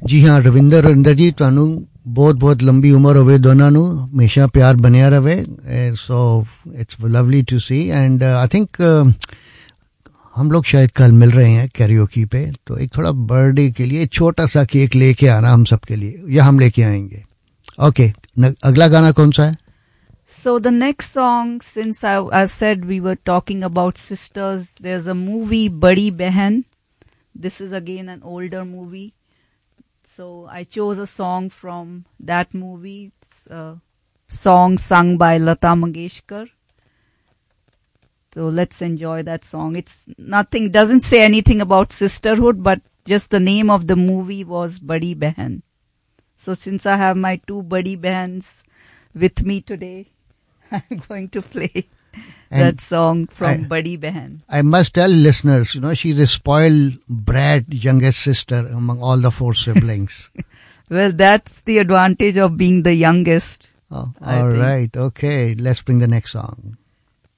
जी हाँ रविंदर जी ਤੁਹਾਨੂੰ ਬਹੁਤ ਬਹੁਤ ਲੰਬੀ ਉਮਰ ਹੋਵੇ ਦੋਨਾਂ ਨੂੰ ਹਮੇਸ਼ਾ ਪਿਆਰ ਬਣਿਆ ਰਵੇ so it's lovely to C and I think हम लोग शायद कल मिल रहे हैं कैरियोकी पे तो एक थोड़ा बर्थडे के लिए छोटा सा केक लेके आना हम सब के लिए या हम लेके आएंगे ओके अगला गाना कौन सा है So the next song, since I said we were talking about sisters, there's a movie Badi Behan. This is again an older movie. So I chose a song from that movie. It's a song sung by Lata Mangeshkar. So let's enjoy that song. It's nothing, doesn't say anything about sisterhood, but just the name of the movie was Badi Behan. So since I have my two Badi Behans with me today, I'm going to play that song from Badi Behan. I must tell listeners, she's a spoiled brat youngest sister among all the 4 siblings. Well, that's the advantage of being the youngest. Oh, all right. Okay, let's bring the next song.